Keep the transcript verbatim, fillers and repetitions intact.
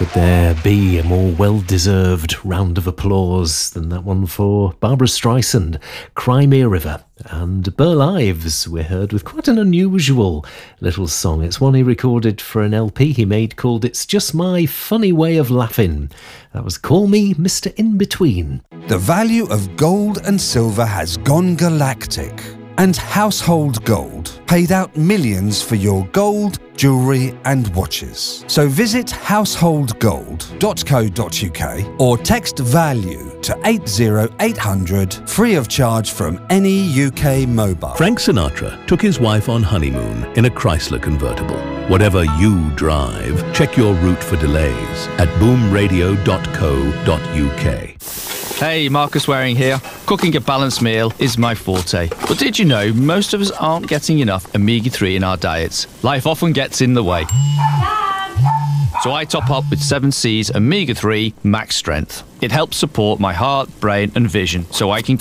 Could there be a more well-deserved round of applause than that one for Barbra Streisand, Crimea River? And Burl Ives, we heard with quite an unusual little song. It's one he recorded for an L P he made called It's Just My Funny Way of Laughing. That was Call Me Mister In-Between. The value of gold and silver has gone galactic, and Household Gold paid out millions for your gold, jewellery and watches. So visit household gold dot co dot uk or text VALUE to eight zero eight hundred free of charge from any U K mobile. Frank Sinatra took his wife on honeymoon in a Chrysler convertible. Whatever you drive, check your route for delays at boom radio dot co dot uk. Hey, Marcus Waring here. Cooking a balanced meal is my forte. But did you know most of us aren't getting enough omega three in our diets? Life often gets in the way. So I top up with seven C's omega three Max Strength. It helps support my heart, brain and vision so I can